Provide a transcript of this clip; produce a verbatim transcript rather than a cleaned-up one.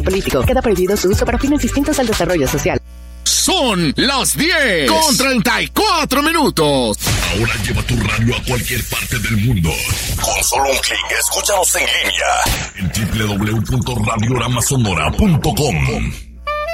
político. Queda prohibido su uso para fines distintos al desarrollo social. Son las diez con treinta y cuatro minutos. Ahora lleva tu radio a cualquier parte del mundo. Con solo un clic, escúchanos en línea en doble u doble u doble u punto radio rama sonora punto com.